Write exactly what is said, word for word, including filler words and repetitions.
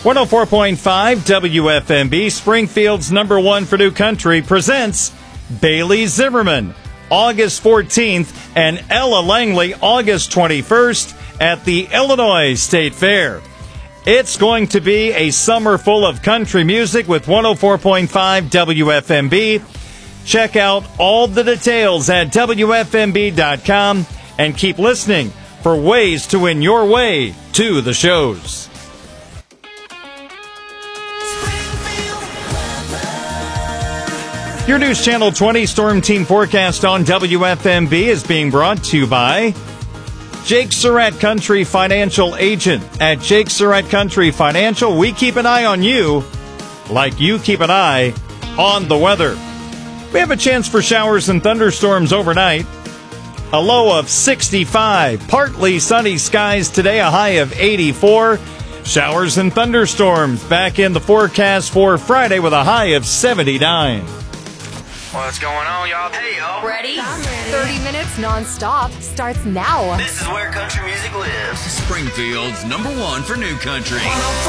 one oh four point five W F M B, Springfield's number one for new country, presents Bailey Zimmerman, August fourteenth, and Ella Langley, August twenty-first, at the Illinois State Fair. It's going to be a summer full of country music with one oh four point five W F M B. Check out all the details at W F M B dot com and keep listening for ways to win your way to the shows. Your News Channel twenty Storm Team forecast on W F M B is being brought to you by Jake Surratt Country Financial Agent. At Jake Surratt Country Financial, we keep an eye on you like you keep an eye on the weather. We have a chance for showers and thunderstorms overnight. A low of sixty-five. Partly sunny skies today, a high of eighty-four. Showers and thunderstorms back in the forecast for Friday with a high of seventy-nine. What's going on, y'all? Hey, y'all. Ready? thirty minutes non-stop starts now. This is where country music lives. Springfield's number one for new country.